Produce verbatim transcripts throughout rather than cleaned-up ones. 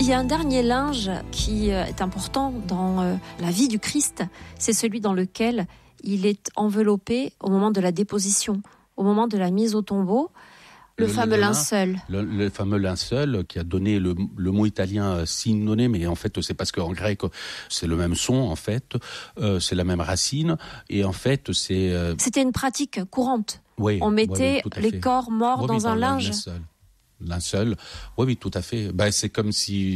Il y a un dernier linge qui est important dans la vie du Christ, c'est celui dans lequel il est enveloppé au moment de la déposition, au moment de la mise au tombeau, le, le fameux le linceul. Le, le fameux linceul qui a donné le, le mot italien sinone, mais en fait c'est parce qu'en grec c'est le même son en fait, euh, c'est la même racine et en fait c'est... Euh... C'était une pratique courante. Oui, on mettait oui, oui, les corps morts oui, dans, dans un linge. Linceul. Linceul, oui, oui, tout à fait. Ben, c'est comme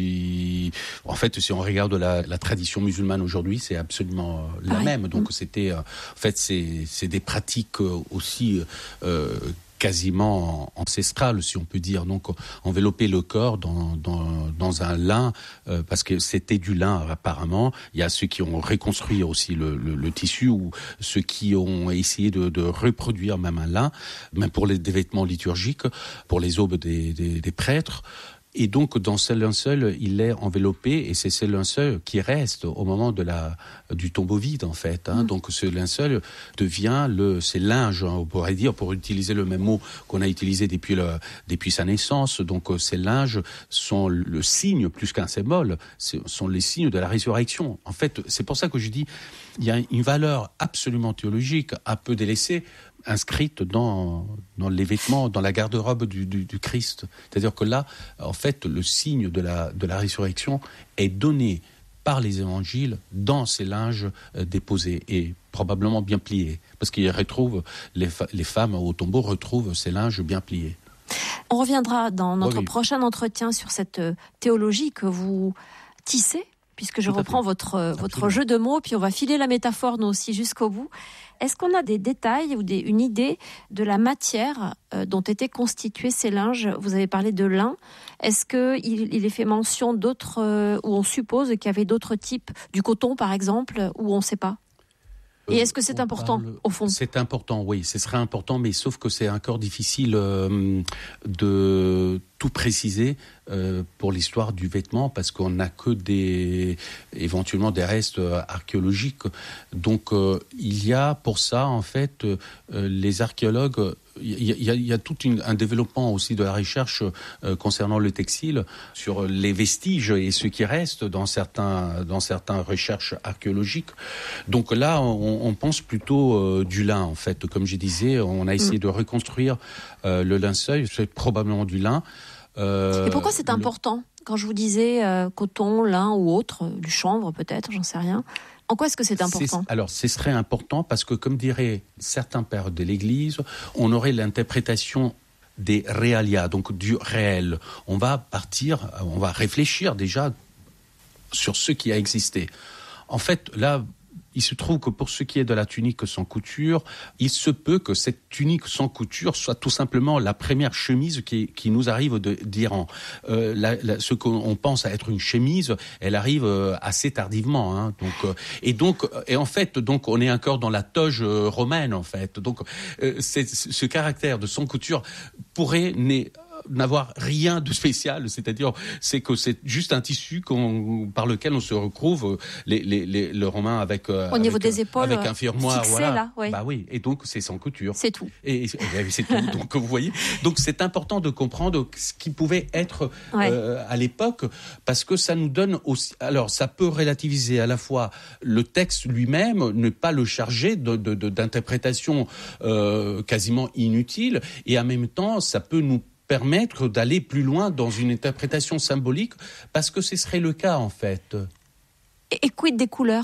si, en fait, si on regarde la, la tradition musulmane aujourd'hui, c'est absolument euh, la Pareil. même. Donc, mmh. c'était, euh, en fait, c'est, c'est des pratiques euh, aussi euh, quasiment ancestrales, si on peut dire. Donc, envelopper le corps dans dans, dans un lin, euh, parce que c'était du lin apparemment. Il y a ceux qui ont reconstruit aussi le, le, le tissu, ou ceux qui ont essayé de, de reproduire même un lin, même pour les des vêtements liturgiques, pour les aubes des, des, des prêtres. Et donc, dans ce linceul, il est enveloppé, et c'est ce linceul qui reste au moment de la, du tombeau vide, en fait. Hein. Mmh. Donc, ce linceul devient le, c'est linge, hein, on pourrait dire, pour utiliser le même mot qu'on a utilisé depuis le, depuis sa naissance. Donc, ces linges sont le signe, plus qu'un symbole, sont les signes de la résurrection. En fait, c'est pour ça que je dis, il y a une valeur absolument théologique, un peu délaissée, inscrite dans, dans les vêtements, dans la garde-robe du, du, du Christ. C'est-à-dire que là, en fait, le signe de la, de la résurrection est donné par les évangiles dans ces linges euh, déposés et probablement bien pliés. Parce qu'ils retrouvent, les, fa- les femmes au tombeau retrouvent ces linges bien pliés. On reviendra dans notre oui, oui. prochain entretien sur cette théologie que vous tissez, puisque je Tout reprends votre, votre jeu de mots, puis on va filer la métaphore nous aussi jusqu'au bout. Est-ce qu'on a des détails ou des, une idée de la matière euh, dont étaient constitués ces linges ? Vous avez parlé de lin. Est-ce qu'il il est fait mention d'autres, euh, où on suppose qu'il y avait d'autres types, du coton par exemple, ou on ne sait pas ? Et est-ce que c'est on important, parle, au fond ? C'est important, oui, ce serait important, mais sauf que c'est encore difficile euh, de tout préciser euh, pour l'histoire du vêtement, parce qu'on n'a que des, éventuellement des restes euh, archéologiques. Donc, euh, il y a pour ça, en fait, euh, les archéologues... Il y, y, y a tout une, un développement aussi de la recherche euh, concernant le textile sur les vestiges et ce qui reste dans certains dans certaines recherches archéologiques. Donc là, on, on pense plutôt euh, du lin en fait. Comme je disais, on a essayé mmh. de reconstruire euh, le linceul. C'est probablement du lin. Euh, et pourquoi c'est important ? Quand je vous disais euh, coton, lin ou autre, du chanvre peut-être, j'en sais rien. En quoi est-ce que c'est important ? c'est, Alors, c'est très important parce que, comme diraient certains pères de l'Église, on aurait l'interprétation des realia, donc du réel. On va partir, on va réfléchir déjà sur ce qui a existé. En fait, là, il se trouve que pour ce qui est de la tunique sans couture, il se peut que cette tunique sans couture soit tout simplement la première chemise qui, qui nous arrive de, d'Iran. Euh, la, la, ce qu'on pense à être une chemise, elle arrive euh, assez tardivement. Hein, donc, euh, et donc, et en fait, donc, on est encore dans la toge euh, romaine, en fait. Donc, euh, c'est, ce caractère de sans couture pourrait naître n'avoir rien de spécial, c'est-à-dire c'est que c'est juste un tissu qu'on, par lequel on se retrouve les les les le Romain avec euh, au niveau avec, des épaules avec un fermoir, fixé, voilà. Là, ouais. Bah oui, et donc c'est sans couture. C'est tout. Et, et c'est tout. Donc vous voyez, donc c'est important de comprendre ce qui pouvait être ouais. euh, à l'époque, parce que ça nous donne aussi. Alors ça peut relativiser à la fois le texte lui-même, ne pas le charger de, de, de d'interprétations euh, quasiment inutiles, et en même temps ça peut nous permettre d'aller plus loin dans une interprétation symbolique, parce que ce serait le cas, en fait. Et, et quid des couleurs ?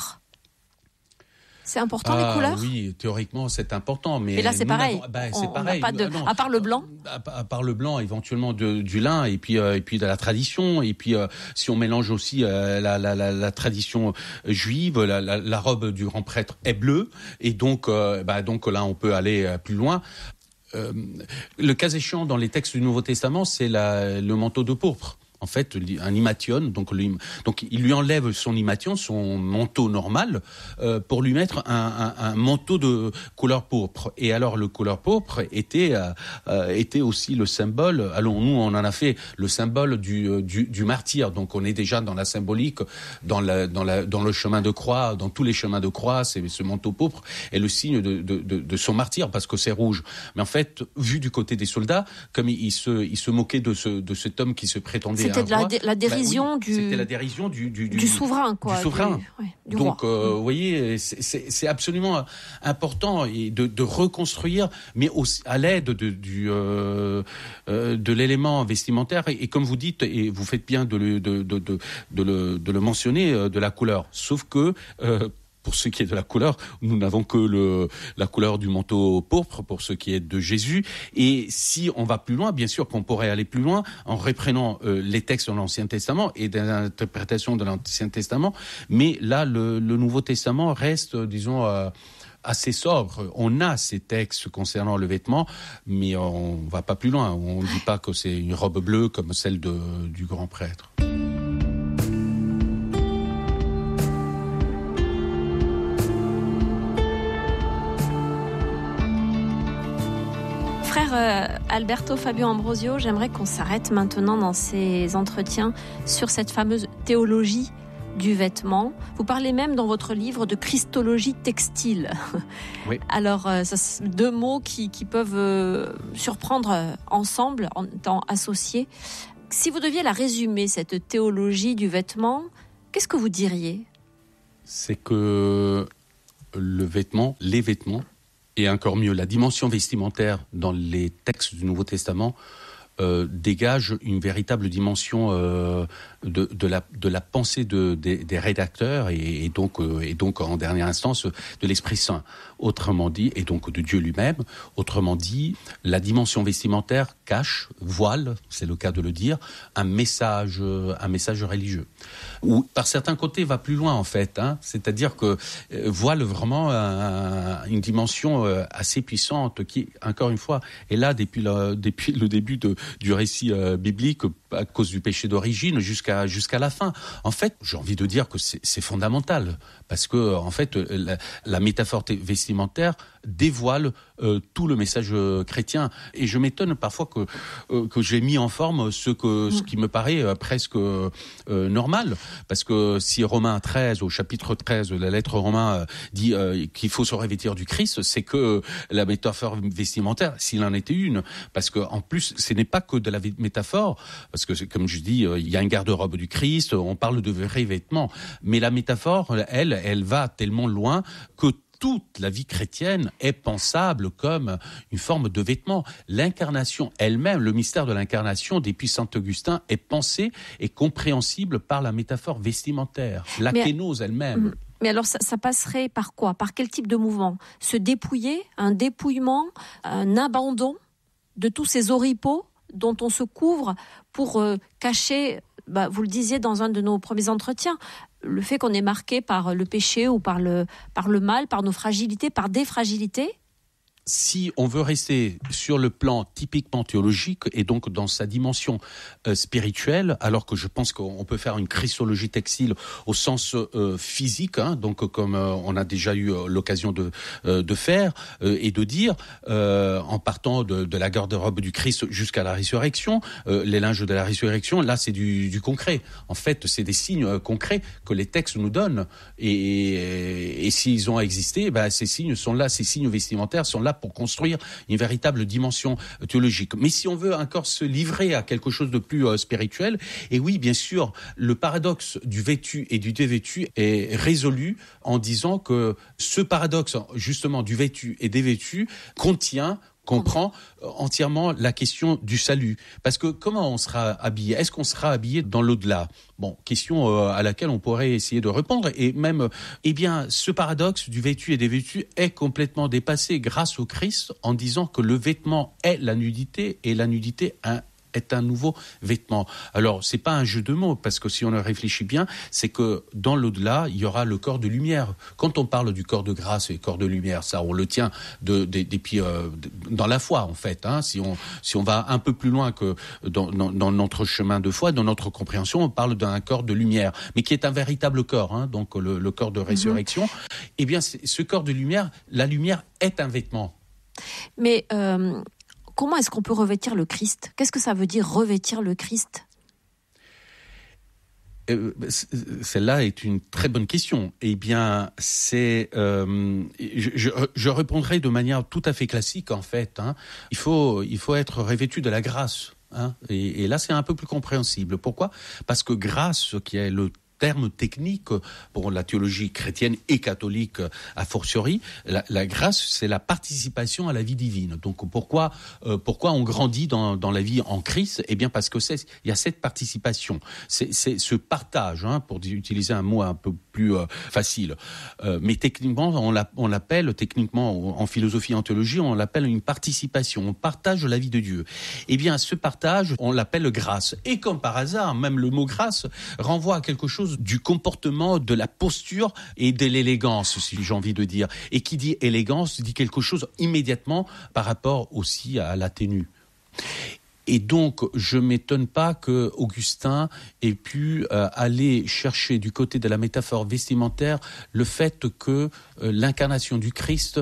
C'est important, ah, les couleurs ? Oui, théoriquement, c'est important. Mais et là, c'est pareil. Bah, on, c'est pareil. On n'a pas de, non, à part le blanc à, à part le blanc, éventuellement de, du lin, et puis, euh, et puis de la tradition. Et puis, euh, si on mélange aussi euh, la, la, la, la tradition juive, la, la, la robe du grand prêtre est bleue. Et donc, euh, bah, donc là, on peut aller plus loin. Euh, le cas échéant dans les textes du Nouveau Testament, c'est la, le manteau de pourpre. En fait, un himation, donc, lui, donc il lui enlève son himation, son manteau normal, euh, pour lui mettre un, un, un manteau de couleur pourpre. Et alors, le couleur pourpre était euh, était aussi le symbole. Alors nous, on en a fait le symbole du, du, du martyr. Donc, on est déjà dans la symbolique, dans la, dans la, dans le chemin de croix, dans tous les chemins de croix. C'est ce manteau pourpre est le signe de, de, de, de son martyr, parce que c'est rouge. Mais en fait, vu du côté des soldats, comme il se, il se moquait de ce, de cet homme qui se prétendait c'était de la, dé- la dérision ben, oui, du. C'était la dérision du du, du, du souverain, quoi. Du souverain. Du, ouais, du Donc, roi. euh, vous voyez, c'est, c'est, c'est absolument important de, de reconstruire, mais aussi à l'aide de, du, euh, euh, de l'élément vestimentaire. Et, et comme vous dites, et vous faites bien de le, de, de, de, de le, de le mentionner, de la couleur. Sauf que euh, pour ce qui est de la couleur, nous n'avons que le, la couleur du manteau pourpre pour ce qui est de Jésus. Et si on va plus loin, bien sûr qu'on pourrait aller plus loin en reprenant euh, les textes de l'Ancien Testament et des interprétations de l'Ancien Testament. Mais là, le, le Nouveau Testament reste, disons, euh, assez sobre. On a ces textes concernant le vêtement, mais on va pas plus loin. On ne dit pas que c'est une robe bleue comme celle de, du grand prêtre. Frère euh, Alberto Fabio Ambrosio, j'aimerais qu'on s'arrête maintenant dans ces entretiens sur cette fameuse théologie du vêtement. Vous parlez même dans votre livre de christologie textile. Oui. Alors, euh, ça, c'est deux mots qui, qui peuvent euh, surprendre euh, ensemble, en étant associés. Si vous deviez la résumer, cette théologie du vêtement, qu'est-ce que vous diriez ? C'est que le vêtement, les vêtements, et encore mieux, la dimension vestimentaire dans les textes du Nouveau Testament euh, dégage une véritable dimension euh, de, de, la, de la pensée de, des, des rédacteurs et, et, donc, euh, et donc, en dernière instance, de l'Esprit Saint. Autrement dit, et donc de Dieu lui-même, autrement dit, la dimension vestimentaire cache, voile, c'est le cas de le dire, un message, un message religieux. Ou par certains côtés va plus loin en fait, hein, c'est-à-dire que euh, voile vraiment un, une dimension euh, assez puissante qui, encore une fois, est là depuis le, depuis le début de, du récit euh, biblique à cause du péché d'origine jusqu'à jusqu'à la fin. En fait, j'ai envie de dire que c'est, c'est fondamental parce que en fait, la, la métaphore vestimentaire dévoile euh, tout le message euh, chrétien. Et je m'étonne parfois que euh, que j'ai mis en forme ce que ce qui me paraît euh, presque euh, normal, parce que si Romains treize, au chapitre treize de la lettre aux Romains euh, dit euh, qu'il faut se revêtir du Christ, c'est que la métaphore vestimentaire, s'il en était une, parce que en plus, ce n'est pas que de la métaphore, parce que comme je dis, euh, il y a un garde-robe du Christ, on parle de vrais vêtements, mais la métaphore, elle, elle va tellement loin que toute la vie chrétienne est pensable comme une forme de vêtement. L'incarnation elle-même, le mystère de l'incarnation depuis saint Augustin est pensé et compréhensible par la métaphore vestimentaire, la mais, kénose elle-même. Mais alors ça, ça passerait par quoi ? Par quel type de mouvement ? Se dépouiller, un dépouillement, un abandon de tous ces oripeaux dont on se couvre pour euh, cacher, bah, vous le disiez dans un de nos premiers entretiens, le fait qu'on est marqué par le péché ou par le, par le mal, par nos fragilités, par des fragilités. Si on veut rester sur le plan typiquement théologique et donc dans sa dimension euh, spirituelle, alors que je pense qu'on peut faire une christologie textile au sens euh, physique, hein, donc comme euh, on a déjà eu euh, l'occasion de euh, de faire euh, et de dire, euh, en partant de, de la garde-robe du Christ jusqu'à la résurrection, euh, les linges de la résurrection, là c'est du, du concret. En fait, c'est des signes euh, concrets que les textes nous donnent. Et, et, et s'ils ont existé, ben, ces signes sont là, ces signes vestimentaires sont là pour construire une véritable dimension théologique. Mais si on veut encore se livrer à quelque chose de plus euh, spirituel, et oui, bien sûr, le paradoxe du vêtu et du dévêtu est résolu en disant que ce paradoxe, justement, du vêtu et des vêtus contient comprend entièrement la question du salut. Parce que comment on sera habillé ? Est-ce qu'on sera habillé dans l'au-delà ? Bon, question euh, à laquelle on pourrait essayer de répondre. Et même, eh bien, ce paradoxe du vêtu et des vêtus est complètement dépassé grâce au Christ en disant que le vêtement est la nudité et la nudité un est un nouveau vêtement. Alors, c'est pas un jeu de mots, parce que si on le réfléchit bien, c'est que dans l'au-delà, il y aura le corps de lumière. Quand on parle du corps de grâce et corps de lumière, ça, on le tient de, de, des pieds euh, dans la foi, en fait. Hein. Si on si on va un peu plus loin que dans, dans, dans notre chemin de foi, dans notre compréhension, on parle d'un corps de lumière, mais qui est un véritable corps, hein, donc le, le corps de résurrection. Mm-hmm. Eh bien, ce corps de lumière, la lumière est un vêtement. Mais euh... comment est-ce qu'on peut revêtir le Christ ? Qu'est-ce que ça veut dire revêtir le Christ ? euh, Celle-là est une très bonne question. Eh bien, c'est, euh, je, je, je répondrai de manière tout à fait classique en fait. Hein. Il faut, il faut être revêtu de la grâce. Hein, et, et là, c'est un peu plus compréhensible. Pourquoi ? Parce que grâce, qui est le terme technique pour la théologie chrétienne et catholique a fortiori, la, la grâce, c'est la participation à la vie divine. Donc pourquoi euh, pourquoi on grandit dans, dans la vie en Christ ? Eh bien parce que c'est il y a cette participation, c'est, c'est ce partage, hein, pour utiliser un mot un peu plus euh, facile. Euh, mais techniquement, on, l'a, on l'appelle techniquement en philosophie, en théologie, on l'appelle une participation. On partage la vie de Dieu. Eh bien ce partage, on l'appelle grâce. Et comme par hasard, même le mot grâce renvoie à quelque chose du comportement, de la posture et de l'élégance, si j'ai envie de dire. Et qui dit élégance dit quelque chose immédiatement par rapport aussi à la tenue. Et donc, je m'étonne pas que Augustin ait pu euh, aller chercher du côté de la métaphore vestimentaire le fait que euh, l'incarnation du Christ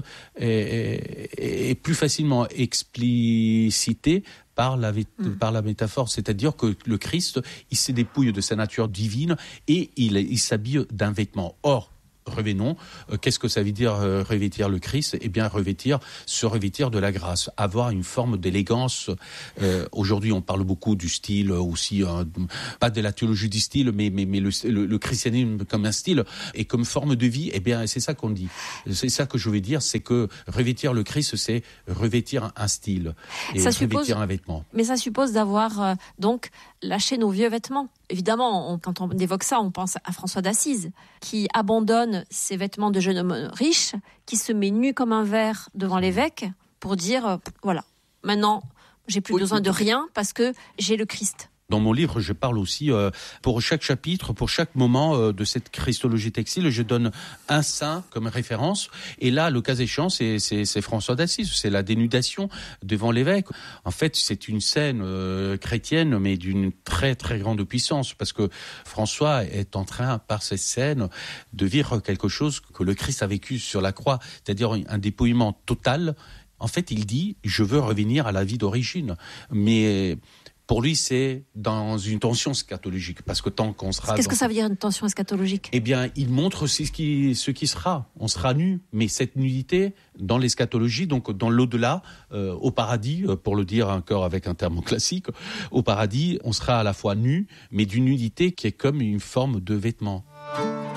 est, est, est plus facilement explicitée par la, mmh. par la métaphore, c'est-à-dire que le Christ, il se dépouille de sa nature divine et il, il s'habille d'un vêtement. Or, revenons, euh, qu'est-ce que ça veut dire euh, revêtir le Christ ? Eh bien, revêtir, se revêtir de la grâce, avoir une forme d'élégance. Euh, aujourd'hui, on parle beaucoup du style aussi, euh, pas de la théologie du style, mais, mais, mais le, le, le christianisme comme un style et comme forme de vie. Eh bien, c'est ça qu'on dit. C'est ça que je veux dire, c'est que revêtir le Christ, c'est revêtir un style et ça revêtir suppose, un vêtement. Mais ça suppose d'avoir euh, donc lâché nos vieux vêtements. Évidemment, on, quand on évoque ça, on pense à François d'Assise, qui abandonne ses vêtements de jeune homme riche, qui se met nu comme un verre devant l'évêque pour dire, euh, voilà, maintenant, j'ai plus oui, besoin de rien parce que j'ai le Christ. Dans mon livre, je parle aussi, euh, pour chaque chapitre, pour chaque moment euh, de cette christologie textile, je donne un saint comme référence. Et là, le cas échéant, c'est, c'est, c'est François d'Assise, c'est la dénudation devant l'évêque. En fait, c'est une scène euh, chrétienne, mais d'une très très grande puissance, parce que François est en train, par cette scène, de vivre quelque chose que le Christ a vécu sur la croix, c'est-à-dire un dépouillement total. En fait, il dit, je veux revenir à la vie d'origine. Mais pour lui, c'est dans une tension eschatologique, parce que tant qu'on sera... Qu'est-ce dans... que ça veut dire une tension eschatologique ? Eh bien, il montre ce qui, ce qui sera. On sera nu, mais cette nudité, dans l'eschatologie, donc dans l'au-delà, euh, au paradis, pour le dire encore avec un terme classique, au paradis, on sera à la fois nu, mais d'une nudité qui est comme une forme de vêtement.